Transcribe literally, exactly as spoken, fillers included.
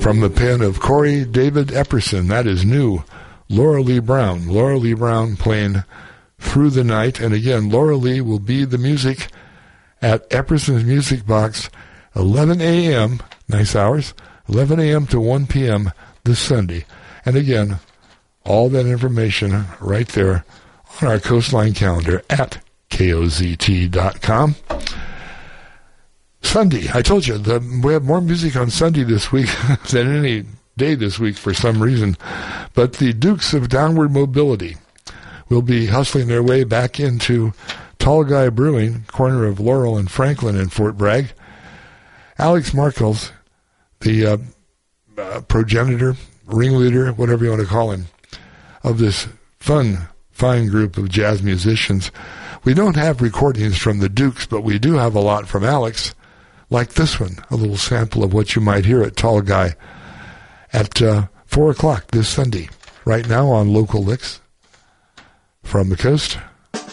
from the pen of Corey David Epperson. That is new. Laura Lee Brown. Laura Lee Brown playing Through the Night. And again, Laura Lee will be the music at Epperson's Music Box, eleven a.m., nice hours, eleven a.m. to one p.m. this Sunday. And again, all that information right there on our Coastline calendar at K O Z T dot com. Sunday, I told you, the, we have more music on Sunday this week than any day this week for some reason. But the Dukes of Downward Mobility will be hustling their way back into Tall Guy Brewing, corner of Laurel and Franklin in Fort Bragg. Alex Markels, the uh, uh, progenitor, ringleader, whatever you want to call him, of this fun, fine group of jazz musicians. We don't have recordings from the Dukes, but we do have a lot from Alex, like this one, a little sample of what you might hear at Tall Guy at uh, four o'clock this Sunday, right now on Local Licks from the coast.